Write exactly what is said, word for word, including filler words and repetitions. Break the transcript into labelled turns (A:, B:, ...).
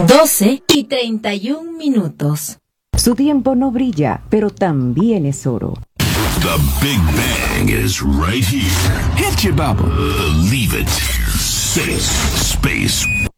A: doce y treinta y un minutos.
B: Su tiempo no brilla, pero también es oro.
C: The Big Bang is right here. Hit you, Bubba. Believe it. Space. Space.